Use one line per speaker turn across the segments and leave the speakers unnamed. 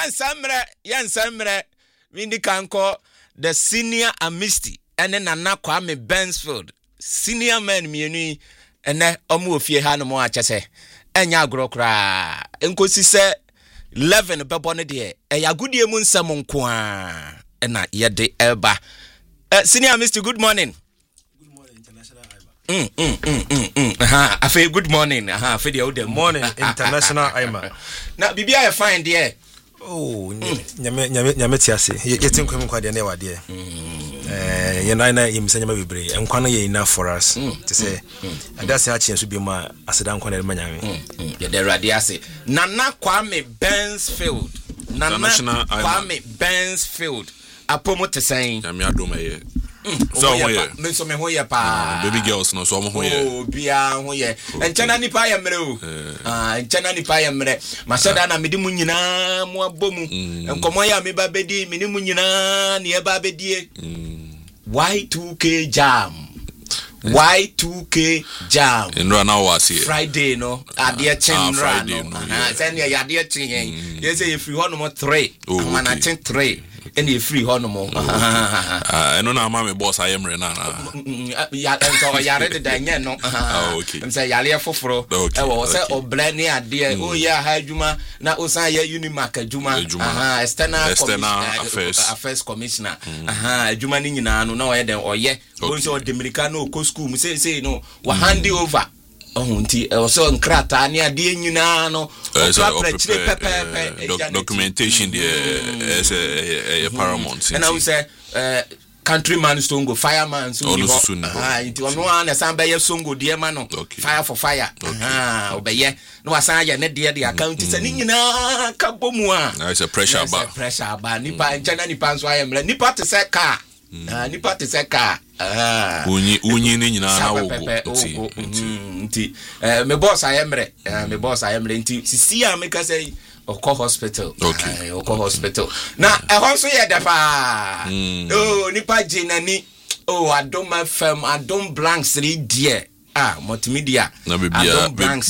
Yansamre. Mindi kanko the senior amisti. Ene Nana Kwame Bensfield. Senior man mienu. Ene omu ofie hanu mo achese. Enya agrokra. Enkosi se 11 bebone de. Eya gudie mu nsam nko a. Ena yede eba. Senior amisti, good morning. Afi good morning. Afi the
morning international Aima.
Na bibia you find there.
Oh, nyame tiase. Yetin kwem kwa de na wade. Ye na yimse nyama bebre. Enkwa na ye enough for us. To say and that's a chance to be ma aseda nkwa na manyame.
Ye de radiase. Nana Kwame Bensfield. Nana Kwame Bensfield. Apomo te saying.
Nyame adoma ye.
So me so me ho ye pa
baby girls no so mo ho ye
bia ho ye enchana nipa ya mre o enchana nipa ya mre masada na medi mu nyina mo abomu enkomo ya me ba bedi meni mu nyina ne e ba bedie Y2K jam
enro na was here
Friday no ade chenra no say ya ade chen ye say you free ho no 3 amana chen 3 and you free honomo
no na ma me boss ayemre na
ya so ya ready da nye no
okay
I'm say yale foforo e wo say obla ni ade o ya ha adwuma na o san ya Unimark adwuma external affairs commissioner adwuma ni nyina no na o ye den oye o so Dominica no ko school mu say no wa hand over nti so nkrata ni ade nyina no
documentation is a paramount
and I will say countryman songo fireman songo nti ono an san be ye songo de ma no fire for fire obeye no asan ya ne de account se ni nyina ka bomu a
it's a pressure
bar nipa nchana nipa so ayemle nipa te se car nipa te se car
unyi ni nyina na wo
nti me boss ayemre nti sisi a me ka say Oko hospital Oko hospital na ehonso ye defa nipa jinani Adom FM Adom Blanks 3 dear multimedia
na bibia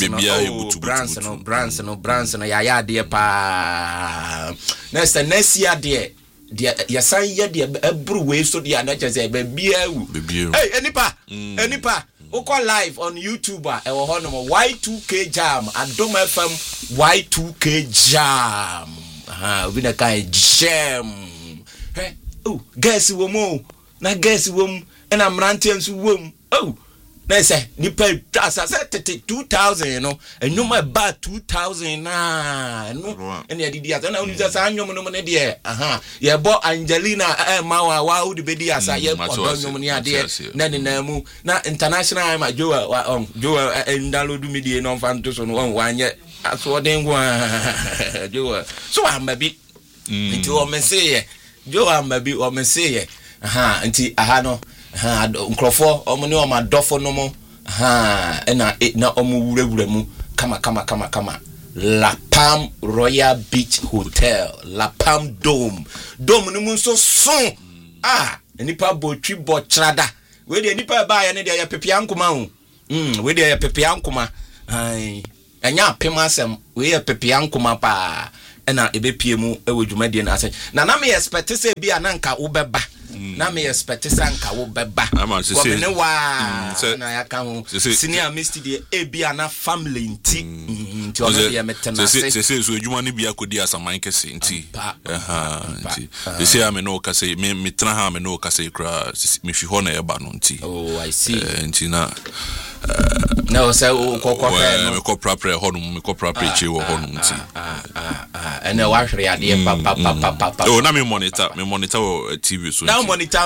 brands no ya de pa next year de ya san ye de ebru we so de na chese be bia wu hey enipa Oko live on YouTube e wo hono Y2K jam Adom FM Y2K jam obi na kai jam guess wo mo na guess wo m na mrantiam so wo m na say nipa asa say 2000 no enuma ba 2000 na no ene adidi asa na uni asa anyom no ne de ye bo Angelina mawa wa udi bedi asa ye odonyom ne ade na ne na mu na international ma joa ndalodu media no fanto so no wanye aso den gwa joa so amabi nti o mense joa amabi o mense nti no nkrofo omuni o madofo no mo na omu wurawura mu kama La Palm Royal Beach Hotel La Palm Dome no mu so son nipa botwi botrada we de nipa ba ya ne de ya pepia nkoma ho we de ya pepia nkoma anya pemasem we ya pepia nkoma pa na ebepie mu ewodwuma de na ase na me expect say bia na nka wo beba na me expect sanka wo beba ko ne wa na ya ka ho senior amisti de bia na family nti o de metena
se so adwuma ne bia kodi asaman kese nti nti se am no ka se me tena ha me no ka se kra me fi ho na e ba no nti
I see
nti na
no say o kokko
no me ko prapre ho no me ko prapre chi wo ho no nti
and na wa hwere ade pa
na me monitor TV so
now monitor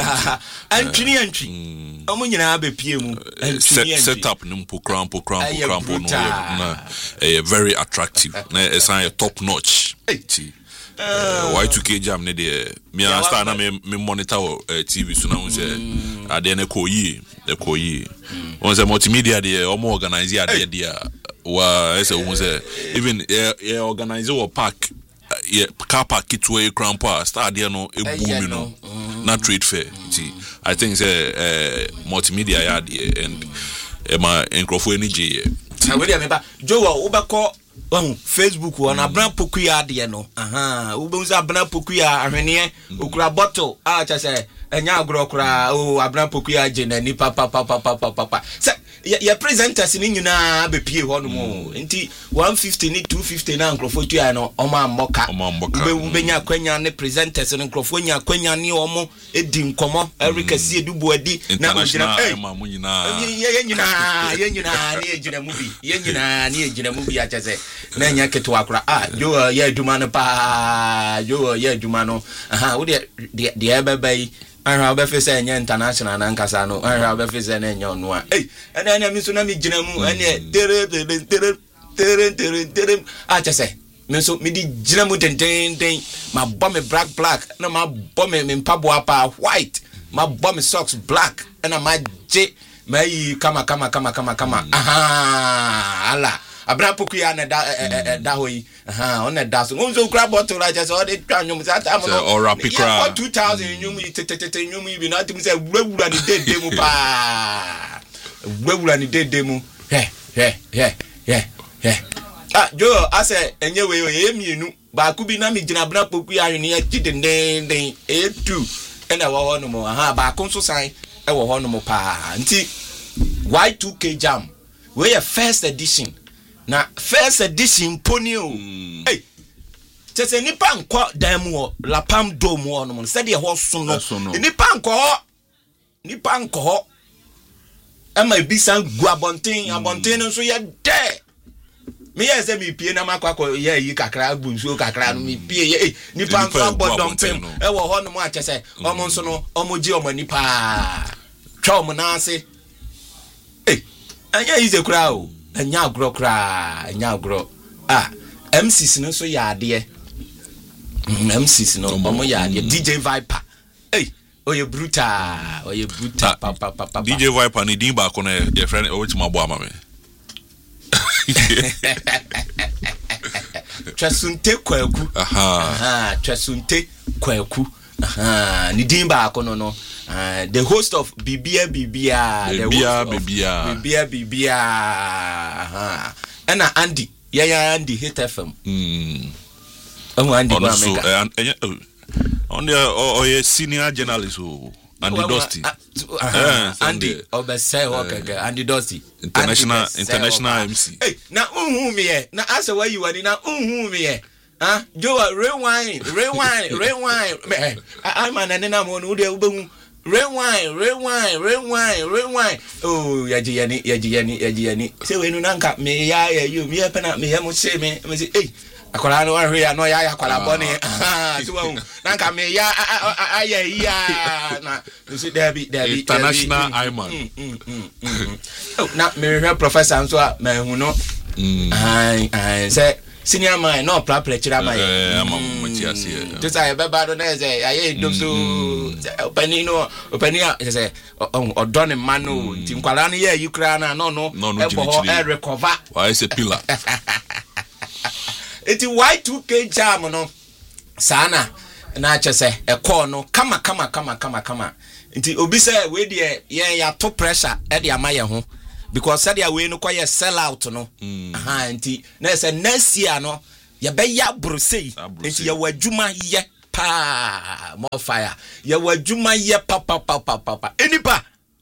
antwi omo nyina be pie mu
set up no crampo no na very attractive na a top notch Y2K jam ne de me understand na me monitor TV so na we say ade na koyi on say multimedia de omo organize ade de wa say we say even organize or park car park kitwe crampa start there no e boom no na trade fair I think say multimedia ya de and my encrofo energy
na we dey remember Joe obako Facebook on Abra Pokuya de no Ubuza Abra Pokuya ahwene okura bottle cha say enya agrokura Abra Pokuya gene ni papa say your presenters ni nyina be pie ho no mo nti 150 ni 250 na nkrofo tu ya no oma mboka ube nya kwanya ne presenters no nkrofo nya kwanya ni omo edi nkomo Erica si edubu adi na ojina ye nyina ni ejina mubi ye nyina ni ejina mubi acha say na nya keto akura yo ye aduma no pa yo ye aduma no wo de ebebai anha obefese enye international na nkasa no anha obefese na enye onu a ena mi so na mi gina mu ene tere acha say me so mi di gina mu den ma bomb me black na ma bomb me mpabo apa white ma bomb me socks black na ma je mai kama ala Abra Pokuya na da hoyi on da so unzo kra bottle la just all the twanyum sata mo
or rapikra
2000 nyum tete nyum bi na tim say wura ni dede mu pa wura ni dede mu jo ase enye we ye mienu ba ku bi na mi gina Abra Pokuya ahwene ya giden e2 ena wo ho no mo ba ku so san e wo ho no mo pa nti Y2K jam we your first edition na first edition ponio hey tese nipa nko dan mu lapam dom wo no se de ho so no nipa nko ama bisa gu abonten no so ye de me ye se mi pie na makwa ye yi kakra bu nsuo kakra no mi pie ye nipa nko abodom pem e wo ho no mu ache se omo nso no omo gi omo nipa twa omo na ase anya ize kura o anya agro MCs no so ya ade MCs no omo ya ade DJ Viper oye brutal papa
DJ Viper ni din ba ko na your friend o tima bo ama me
Trasunte kwaku Trasunte kwaku ni din ba ko no the host of Bibia and Andy Andy Hit FM Andy
on the senior journalist Andy Dusty
Andy obese Andy Dusty
international MC
na me na asa where you are na me Joe rewind I'm an mo no de ubemu rewind oh yaji say we no nanka me ya you me pena me ya mo say me say akwala no ahwe ya no ya akwala boni so wa nanka me ya ya na so David
international Iman
na me professor so me hu no say senior man no plan chira man to say beba do na say aye dom so openino say odon man no tin kwala no ye yikra na no e recover
why say pillar
eti Y2K jam no sana na che say e call no kama nti obi say we de ye ya to pressure e de amaye ho because said ya we no kwa sell out no nti na say next year no ya be ya brosei nti ya wadwuma ye pa more fire ya wadwuma ye pa enipa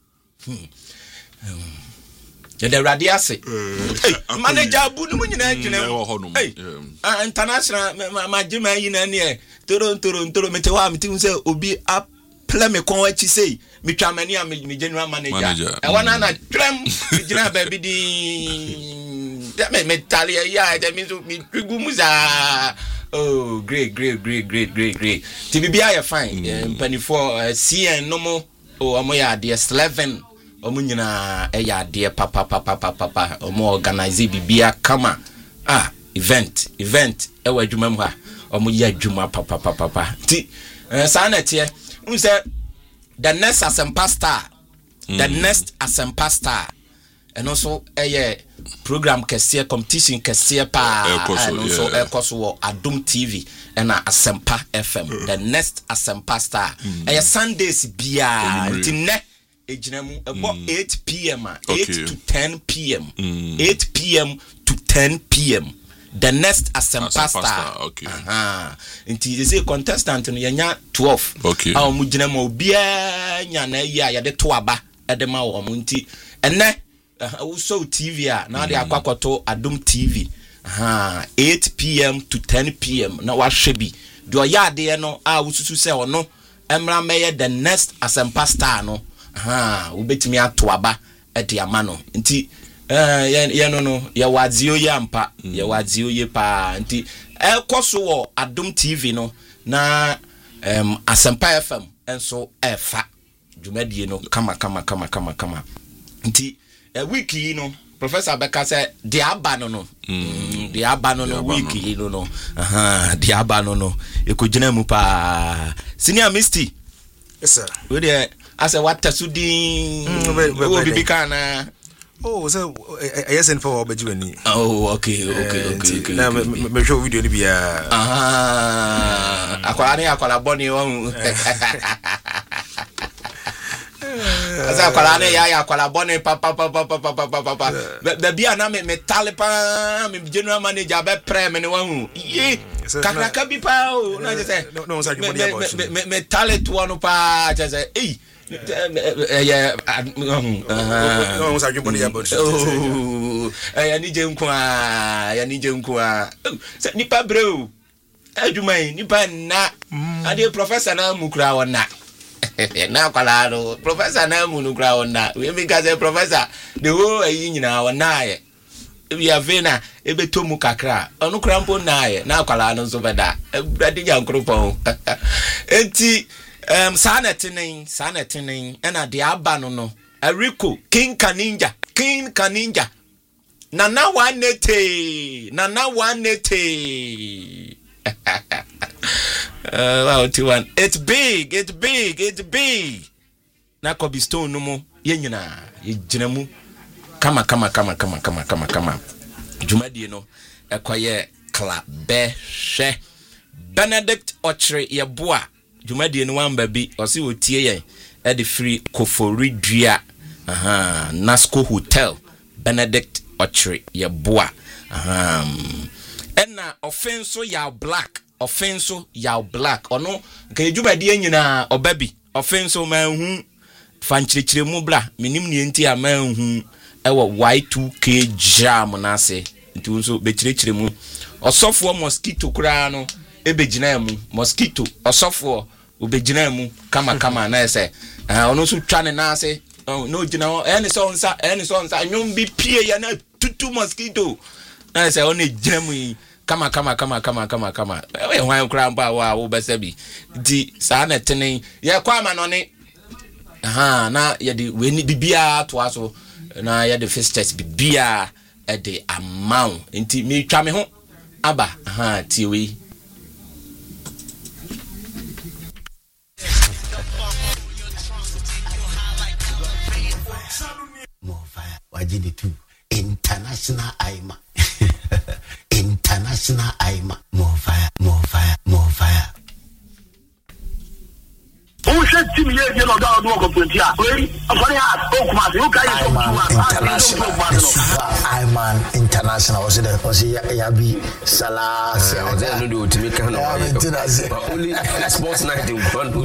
ya the radiase manager abu no nyina gyina international majima yi na ne toro metewa metim say obi up play me kon wachi say me twamani am me general manager e wana na trem gina baby di me talia ya that means me twigumuza oh great tibibia ya fine penny4 CN no mo o amoya de 11 omo nyina e ya de papa omo organize bibia kama event e wadwuma mu ha omo ya dwuma papa ti sanete say the next Asempa Star and also a program kesiye competition kesiye pa and also ekoso Adum TV and Asempa FM the next Asempa Star Sundays bia ntine ejinamu about 8 p.m. 8 to 10 p.m. 8 p.m. to 10 p.m. the next Asempa Star.
Okay.
Nti they say contestant no yanya 12.
Okay.
A omu gina ma obia nya na ya ya de to aba de ma wo mu nti enne so TV na de akwakoto Adom TV. 8 p.m. to 10 p.m. na wa hwebi. Do ya de no a wususu se ono emra meye the next Asempa Star no. Ubetimi ato aba de amano. Nti no ya wadzio ye ampa ya wadzio ye pa nti ekoso wo Adom TV no na Asempa FM enso efa dwumadie no kama nti week yi no Professor Beka say the abano no the abano no week yi no the abano no ekojina mu pa Senior Misty.
Yes sir.
We there as a what tasudin we be kana.
Oh, so I yes and for Obejuani.
Oh, okay.
Now me show video ni bia.
Akwala boni won. Asa akwala boni papa. Be bia na me tale pa me general manager be pre me ni won. Ye. Kakaka bi pa o. Na say.
No, say you body about.
Me tale to one pa say eh. Yeah,
no, say you body about.
Ya nije nkwa. Nipa bro. Adumai nipa na. Ade professor na mukura wona. Na kwala no professor na mu nukura wona. We make as professor the whole ayi nyina wona ye. We have na ebeto mu kakra. Onu krampo na ye. Na kwala no so beda. Ade jankropon. Enti sanetinin ena de abano no Eriko King Kaninja Nana wanete it's big na Kobe Stone no mo yenyina yegyinamu kama dwumadie no ekoye klabe hwe Benedict Ochre yeboa dwumadie no wamba bi osi otie yen e de free Koforidua Nasco Hotel Benedict Ochre yeboa ena offenso ya black ono nke dwumadie nyina obabi offenso manhu fanchirechiremu bla minim ne enti a manhu ewo Y2K jam na ase nti unso bechirechiremu osofo mosquito kura no ebegina mu mosquito osofo obegina mu kama na ese ono so twa ne na ase no gina eni so nsa nyum bi pie ya na tutu mosquito na ese ono gina mu kama we hwan kura mpa wa wo besabi di sa na tenen ye kwa ma no ne na ye de we ni bibia to aso na ye de fisters bibia e de amount nti me twa me ho aba tie we
Wajidi tu international aima international aima more fire who said team here you know that do complaint here we afani ha o kuma se o kai Iman international was ya bi sala se o no do to me kan no only sports night in